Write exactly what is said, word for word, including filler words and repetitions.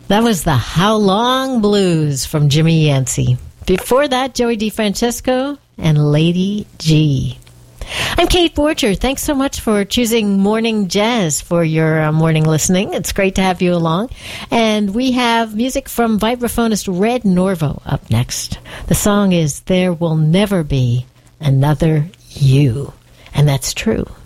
That was the How Long Blues from Jimmy Yancey. Before that, Joey DeFrancesco and Lady G. I'm Kate Borcher. Thanks so much for choosing Morning Jazz for your uh, morning listening. It's great to have you along. And we have music from vibraphonist Red Norvo up next. The song is There Will Never Be Another You. And that's true.